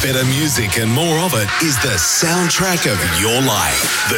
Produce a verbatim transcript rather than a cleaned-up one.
better music and more of it is the soundtrack of your life. The